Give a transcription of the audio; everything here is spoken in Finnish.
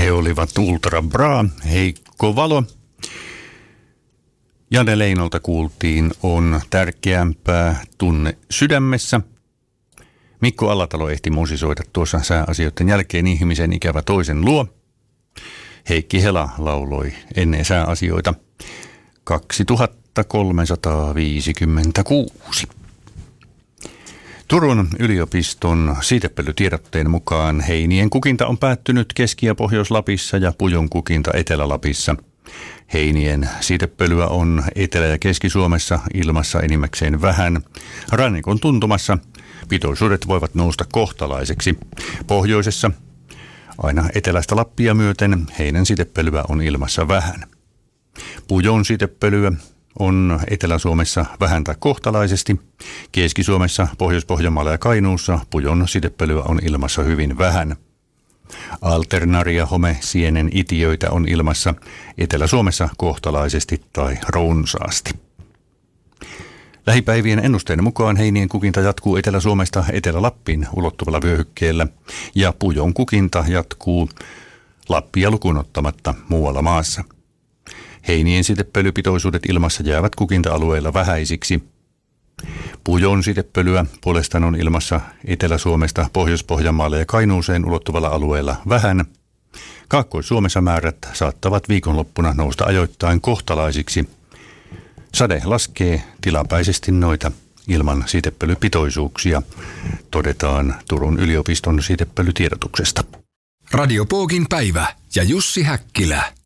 He olivat Ultra Bra, Heikko Valo. Jane Leinolta kuultiin On tärkeämpää tunne sydämessä. Mikko Alatalo ehti musisoida tuossa sääasioiden jälkeen Ihmisen ikävä toisen luo. Heikki Hela lauloi ennen sääasioita 2356. Turun yliopiston siitepölytiedotteen mukaan heinien kukinta on päättynyt Keski- ja Pohjois-Lapissa ja pujon kukinta Etelä-Lapissa. Heinien siitepölyä on Etelä- ja Keski-Suomessa ilmassa enimmäkseen vähän. Rannikon tuntumassa pitoisuudet voivat nousta kohtalaiseksi. Pohjoisessa aina eteläistä Lappia myöten heinän siitepölyä on ilmassa vähän. Pujon siitepölyä on Etelä-Suomessa vähän tai kohtalaisesti. Keski-Suomessa, Pohjois-Pohjanmaalla ja Kainuussa pujon siitepölyä on ilmassa hyvin vähän. Alternaria homesienen itiöitä on ilmassa Etelä-Suomessa kohtalaisesti tai runsaasti. Lähipäivien ennusteen mukaan heinien kukinta jatkuu Etelä-Suomesta Etelä-Lappiin ulottuvalla vyöhykkeellä ja pujon kukinta jatkuu Lappia lukuun ottamatta muualla maassa. Heinien siitepölypitoisuudet ilmassa jäävät kukinta-alueilla vähäisiksi. Pujon siitepölyä puolestaan on ilmassa Etelä-Suomesta Pohjois-Pohjanmaalle ja Kainuuseen ulottuvalla alueella vähän. Kaakkois-Suomessa määrät saattavat viikonloppuna nousta ajoittain kohtalaisiksi. Sade laskee tilapäisesti noita ilman siitepölypitoisuuksia, todetaan Turun yliopiston siitepölytiedotuksesta. Radio Pookin päivä ja Jussi Häkkilä.